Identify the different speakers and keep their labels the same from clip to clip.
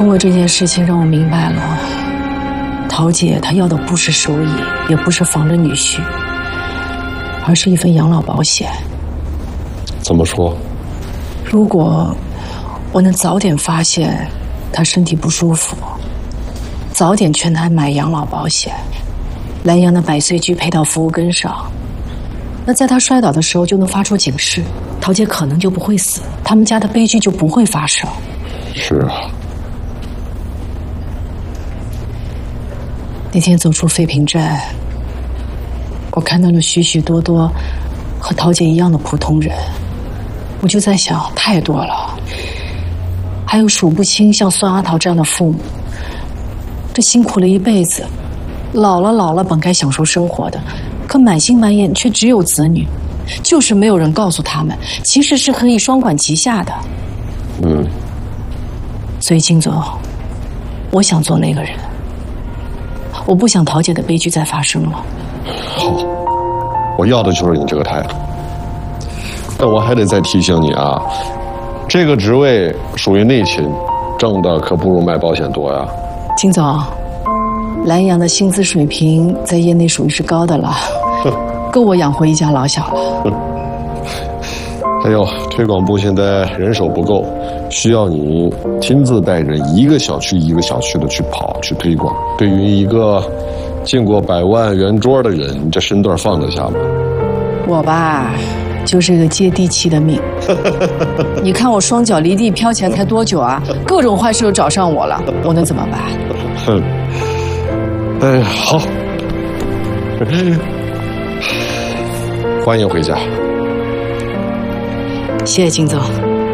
Speaker 1: 通过这件事情让我明白了，陶姐她要的不是收益，也不是防着女婿，而是一份养老保险。
Speaker 2: 怎么说？
Speaker 1: 如果我能早点发现她身体不舒服，早点劝她买养老保险，蓝洋的百岁居配套服务跟上，那在她摔倒的时候就能发出警示，陶姐可能就不会死，他们家的悲剧就不会发生。
Speaker 2: 是啊。
Speaker 1: 那天走出废品站，我看到了许许多多和陶姐一样的普通人，我就在想，太多了，还有数不清像孙阿桃这样的父母，这辛苦了一辈子，老了本该享受生活的，可满心满眼却只有子女，就是没有人告诉他们，其实是可以双管齐下的。所以金总，我想做那个人，我不想陶姐的悲剧再发生了。
Speaker 2: 好，我要的就是你这个态度。但我还得再提醒你啊，这个职位属于内勤，挣的可不如卖保险多呀。
Speaker 1: 金总，蓝洋的薪资水平在业内属于是高的了，够我养活一家老小了。
Speaker 2: 还有推广部现在人手不够，需要你亲自带着一个小区一个小区的去跑去推广。对于一个进过100万圆桌的人，你这身段放得下吗？
Speaker 1: 我吧，就是个接地气的命。你看我双脚离地飘起来才多久啊，各种坏事都找上我了，我能怎么办？
Speaker 2: 哼，哎，好，欢迎回家。
Speaker 1: 谢谢金总。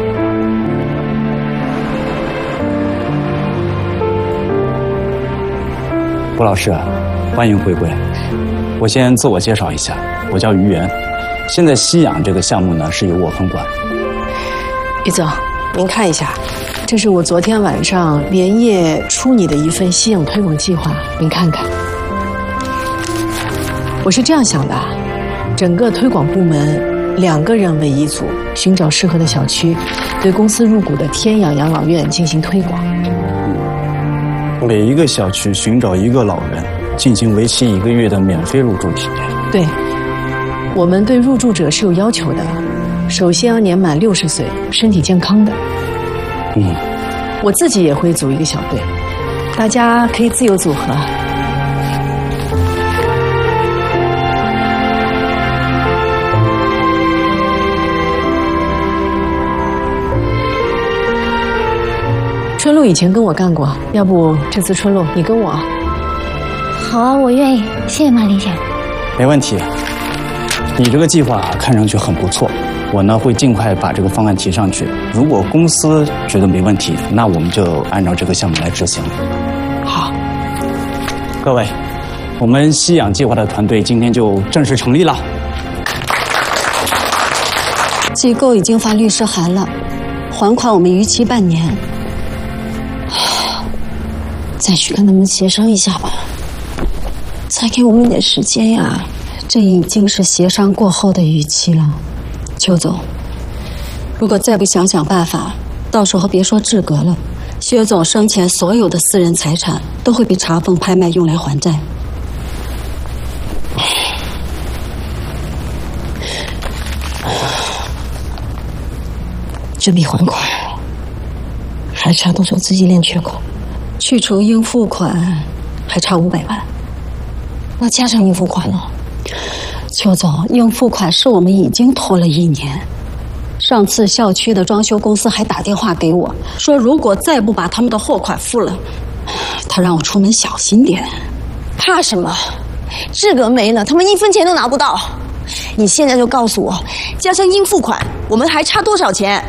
Speaker 3: 吴老师，欢迎回归。我先自我介绍一下，我叫于元，现在吸氧这个项目呢是由我分管。
Speaker 1: 于总，您看一下，这是我昨天晚上连夜出拟的一份吸氧推广计划，您看看。我是这样想的，整个推广部门2个人为一组，寻找适合的小区，对公司入股的天养养老院进行推广。
Speaker 3: 每一个小区寻找一个老人，进行为期1个月的免费入住体验。
Speaker 1: 对，我们对入住者是有要求的，首先要年满60岁，身体健康的。我自己也会组一个小队，大家可以自由组合。春露以前跟我干过，要不这次春露你跟我？
Speaker 4: 好啊，我愿意，谢谢马丽姐。
Speaker 3: 没问题，你这个计划看上去很不错，我呢会尽快把这个方案提上去。如果公司觉得没问题，那我们就按照这个项目来执行。
Speaker 1: 好，
Speaker 3: 各位，我们吸氧计划的团队今天就正式成立了。
Speaker 5: 机构已经发律师函了，还款我们逾期半年。再去跟他们协商一下吧，再给我们点时间呀！这已经是协商过后的逾期了。邱总，如果再不想想办法，到时候别说治阁了，薛总生前所有的私人财产都会被查封拍卖用来还债。这笔还款还差多少资金链缺口？去除应付款还差500万，那加上应付款了。邱总，应付款是我们已经拖了1年。上次校区的装修公司还打电话给我说，如果再不把他们的货款付了，他让我出门小心点。
Speaker 4: 怕什么？治阁没了，他们1分钱都拿不到。你现在就告诉我，加上应付款，我们还差多少钱？